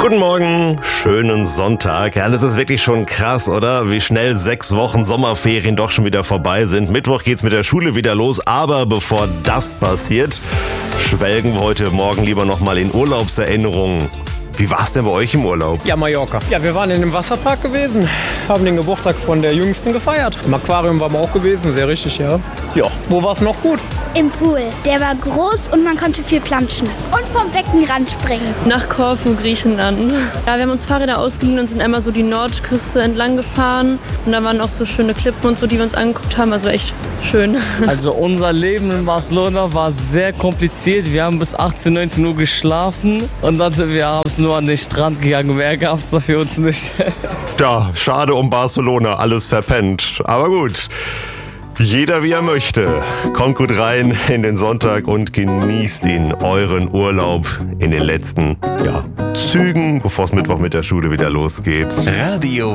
Guten Morgen, schönen Sonntag. Ja, das ist wirklich schon krass, oder? Wie schnell 6 Wochen Sommerferien doch schon wieder vorbei sind. Mittwoch geht's mit der Schule wieder los, aber bevor das passiert, schwelgen wir heute Morgen lieber nochmal in Urlaubserinnerungen. Wie war's denn bei euch im Urlaub? Ja, Mallorca. Ja, wir waren in dem Wasserpark gewesen, haben den Geburtstag von der Jüngsten gefeiert. Im Aquarium waren wir auch gewesen, sehr richtig, ja. Ja, wo war's noch gut? Im Pool. Der war groß und man konnte viel planschen. Und vom Beckenrand springen. Nach Korfu, Griechenland. Ja, wir haben uns Fahrräder ausgeliehen und sind einmal so die Nordküste entlang gefahren. Und da waren auch so schöne Klippen und so, die wir uns angeguckt haben. Also echt schön. Also unser Leben in Barcelona war sehr kompliziert. Wir haben bis 18, 19 Uhr geschlafen und dann sind wir abends nur an den Strand gegangen. Mehr gab es da für uns nicht. Ja, schade um Barcelona, alles verpennt. Aber gut. Jeder wie er möchte. Kommt gut rein in den Sonntag und genießt ihn, euren Urlaub in den letzten Zügen, bevor es Mittwoch mit der Schule wieder losgeht. Radio